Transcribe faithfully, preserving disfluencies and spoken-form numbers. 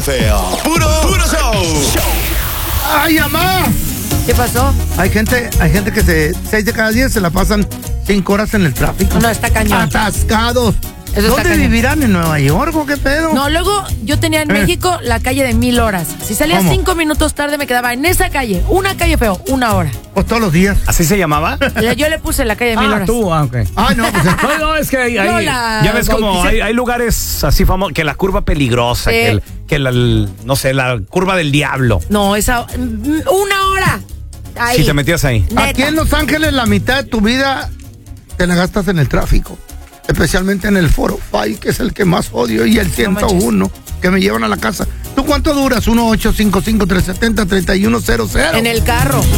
feo. Puro, puro show. ¡Ay, mamá! ¿Qué pasó? Hay gente, hay gente que se, seis de cada diez se la pasan cinco horas en el tráfico. No, está cañón. Atascados. Eso está ¿Dónde cañón. vivirán? ¿En Nueva York o qué pedo? No, luego yo tenía en Eh. México la calle de mil horas. Si salía ¿Cómo? cinco minutos tarde me quedaba en esa calle. Una calle feo, una hora. Pues todos los días. ¿Así se llamaba? Le- Yo le puse la calle de mil Ah, horas. tú, ah, ok. Ay, no, pues No, no, es que hay, hay- Yo la ya ves como bauticé. hay, hay lugares así famosos, que la curva peligrosa, Sí. que, el- que la, el- no sé, la curva del diablo. No, esa. mm, Una hora. Ahí. Si te metías ahí. Neta. aquí en Los Ángeles la mitad de tu vida te la gastas en el tráfico. Especialmente en el cuatro oh cinco, que es el que más odio, y el ciento uno, que me llevan a la casa. ¿Tú cuánto duras? uno ocho cinco cinco, tres siete cero, tres uno cero cero. En el carro.